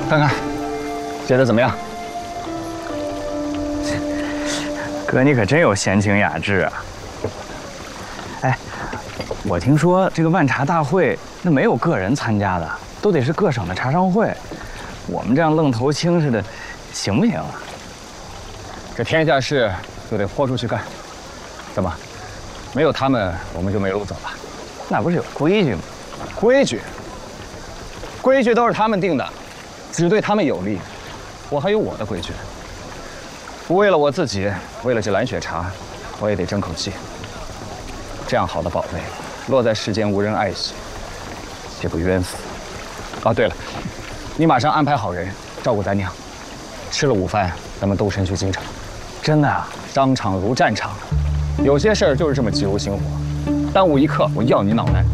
看看写的怎么样？ 哥，你可真有闲情雅致啊！哎，我听说这个万茶大会，那没有个人参加的，都得是各省的茶商会。我们这样愣头青似的，行不行啊？ 这天下事就得豁出去干。怎么，没有他们，我们就没路走了？ 那不是有规矩吗？ 规矩都是他们定的，只对他们有利。我还有我的规矩。不为了我自己，为了这蓝雪茶，我也得争口气。这样好的宝贝，落在世间无人爱惜，岂不冤死？哦，对了，你马上安排好人照顾咱娘。吃了午饭，咱们动身去京城。 真的啊？ 商场如战场，有些事儿就是这么急如星火，耽误一刻，我要你脑袋。